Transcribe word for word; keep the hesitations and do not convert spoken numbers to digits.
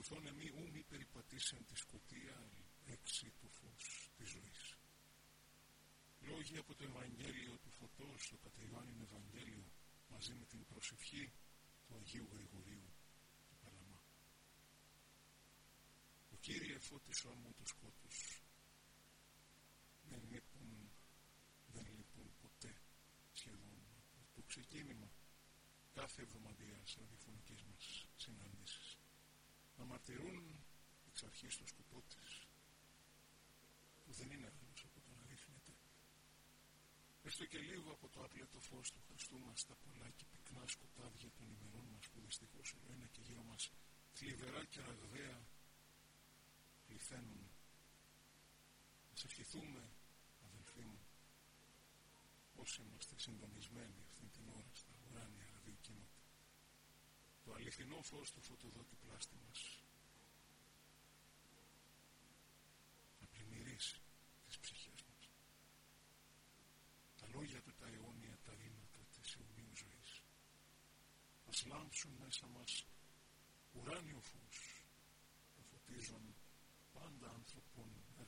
παρελθόν εμεί ου μη περιπατήσεν τη σκοτία, έξι το φως της ζωής. Λόγοι από το Ευαγγέλιο του φωτός, το κατά Ιωάννην Ευαγγέλιο, μαζί με την προσευχή του Αγίου Γρηγορίου του Παλαμά. Ο Κύριε φώτισό μου το σκότος. Δεν λείπουν, δεν λείπουν ποτέ σχεδόν το ξεκίνημα κάθε εβδομαδιαίας ραδιοφωνικής μας συνάντησης. Να μαρτυρούν εξ αρχής το σκοπό της, που δεν είναι άλλος από το να ρίχνεται έστω και λίγο από το άπλετο φως του Χριστού μας στα πολλά και πυκνά σκοτάδια των ημερών μας, που δυστυχώς όλο ένα και γύρω μας θλιβερά και ραγδαία πληθαίνουν. Ας ευχηθούμε, αδελφοί μου, όσοι είμαστε συντονισμένοι αυτήν την ώρα στα ουράνια ραδιοκύματα, το αληθινό φως του φωτοδότη πλάστη μας να πλημμυρίσει τις ψυχές μας. Τα λόγια του, τα αιώνια, τα ρήματα της αιωνίου ζωής, ας λάμψουν μέσα μας ουράνιο φως, να φωτίζουν πάντα άνθρωπον